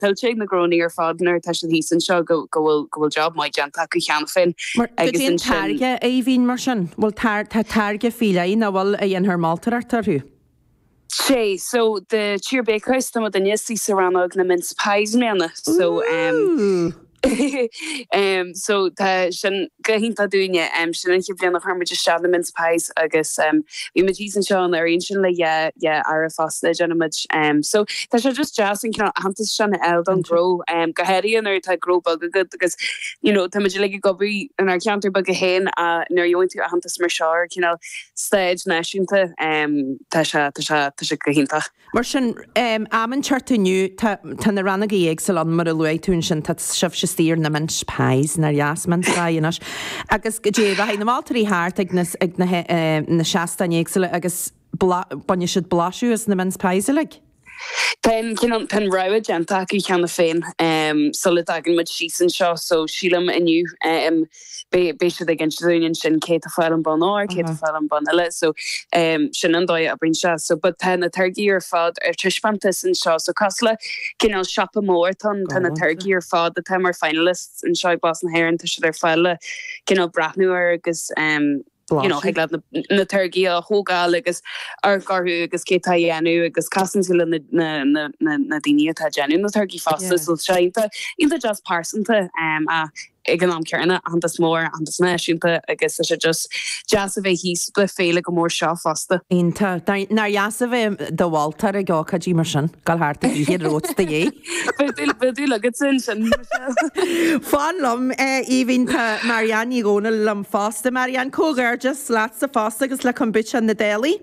tiltte na groni fadnar tá hísan seo gohfuil job mai genta go chean fin. Mar gin targe é bhín mar sin bhfuil targe fíle na bhfuil a dhéon maltar tarú. Sé, so the cheer bakehouse tam the nisi serranog na mince pies mena. So so sin gahinta dúine sin an blian nach harmid se na mince pies agus vi ma jean Sean ar sin le ar fasta genimid so tá se just jazz and hantas sin el an gro goherian ar tá gro bag good because tá le gobi an ar counter bag a hen nar join tú a hantas mar sear stage naisiúnta tá se gahinta. Mar sin amman chartuniu tan na ranna ag sal an mar a luú tún sin tá sif stír na mince pies nar jasman sainas agus go dé a na maltarí háart ag na seastanéagsile agus banne siid blaisiú as na mince pies leg. Pen ra genta í cheanna féin solid agin mud sísan seo so sílam iniu be se gin únion sin cé a fáil an bon áir cé a fáil an bon eile so sin an dóid a brin se so but pen na turgií ar fád ar tuispananta san seo so casla cinál shop a mór tan na turgií ar fád a temar finalists in seo bas na hairan se ar fáile cinál brathnú agus heglad na turgi a hógal agus ar garhu agus cétahénu agus casan na daine tá genu na turgi fasta so seinta inta just parsanta ag an am cearna antas mór antas naisiúnta agus se just jazz a bheith hís le féle go mór seo fasta. Ínta nar jazz a bheith do Walter a gá cadí mar sin gal háart a hí rót da dhé. Bú legad sin sin. Fáin lom íhínta Marianne í góna lom fasta Marianne cógar just láat sa fasta agus le combut an na déalaí.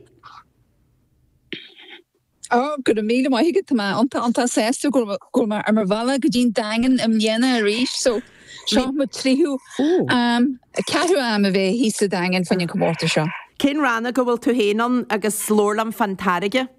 Go a míle mai hiige anta séú go mar ar mar bhela go dín dagan am dhéana a ríis so seo mu tríú ceú am a bheith hí sa dagan fanne commórta seo. Cén ranna go bhfuil tú héan agus slórlam fantáige?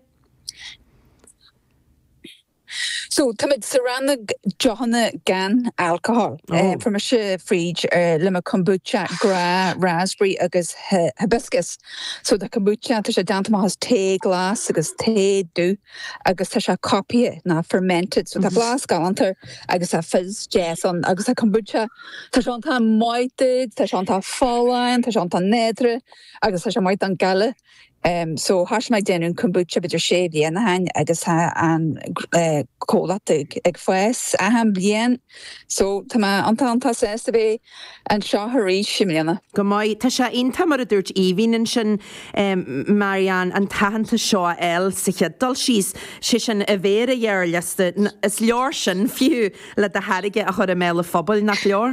So tamid saranna Johanna gan alcohol from a fridge lima kombucha gra raspberry agus hibiscus so the kombucha tá sé dantama has té glas agus té dú agus tá sé copy na fermented so tá glas galantar agus a fizz jason agus a kombucha tá sé antá moited tá sé antá fáin tá sé antá nedre agus tá sé moit an gale so has my denun kombucha bit sé blian hain agus ha an cólatig ag fues a han blian so tá antá sé be an seoharí simlianna. Go mai tá sé inta mar a dúirt íhín sin Marianne an tahananta seo el siche dul síos si sin a bhéra dhear liste is leor sin fiú le de harige a chur a méle fphobal nach leor.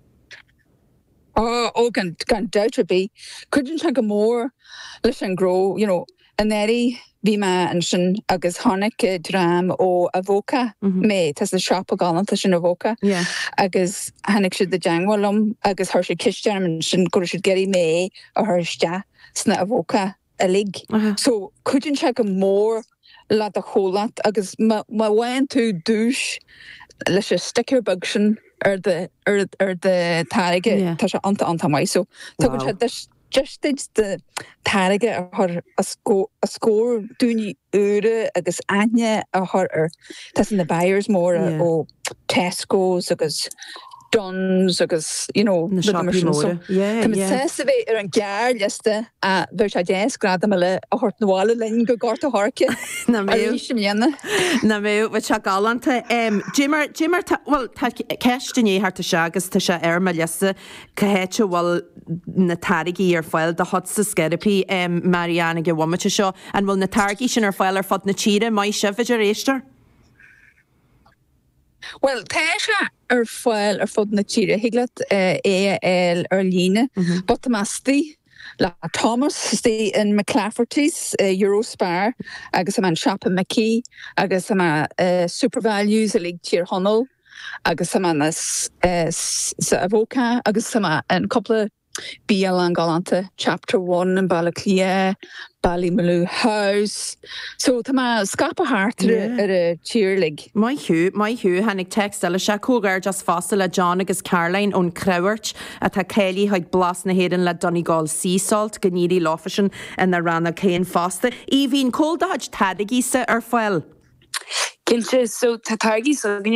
Gan doubt be couldn't go more listen grow an eri vi ma an sin agus honnig dram ó avoca me tas the shop a galant sin avoca agus hannig si de jangwalum agus her si kisjam an sin go si geri me a her sta sna avoca a lig so couldn't check a more la a cholat agus ma went to douche leis sticker bugsin de tarige tá se anta mai so tá just de tarige a scór dúni ure agus aine a har tas in the buyers mór ó Tesco's agus Duns agus sé ar an gear liste a bheit a 10 grad le a hort nóáile len go gart a harce na mé na mé bheit se galanta Jimmer well ceistení harta se agus tá se ar me liste cahéite bhil na tarigí ar fáil de hot sa skerapí Marianne go bhhaimete seo an bhfuil na targaí sin ar fáil ar fod na tíre mai sibhidir réistear. Well, Tasha ar fáil ar fod na tíre higlat AL ar líne, but masti la Thomas stay in McClafferty's Eurospar agus am an shop in McKee agus am super values a lig tír honol agus am an sa avoca agus am an couple Bial an galanta chapter 1 in Balaclia Ballymaloo House so tá scapa hart ar a tíirlig. Mai hiú hannig text eile se cógar just fásta le John agus Caroline ón Crowert a tá Kelly haid blas na héan le Donegal Sea Salt gníri láfasin in na ranna céan fásta. Í hín códáid tadigísa ar fáil. Kinse so tatargi so